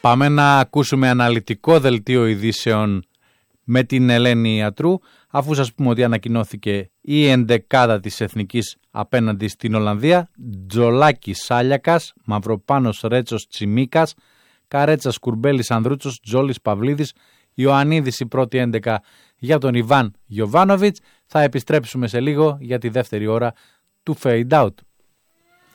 Πάμε να ακούσουμε αναλυτικό δελτίο ειδήσεων με την Ελένη Ιατρού, αφού σας πούμε ότι ανακοινώθηκε η ενδεκάδα της Εθνικής απέναντι στην Ολλανδία. Τζολάκης Σάλιακας, Μαυροπάνος Ρέτσος Τσιμίκας, Καρέτσας Κουρμπέλης Ανδρούτσος, Τζόλης Παυλίδης, Ιωαννίδης η πρώτη 11 για τον Ιβάν Γιοβάνοβιτς. Θα επιστρέψουμε σε λίγο για τη δεύτερη ώρα του Fade Out.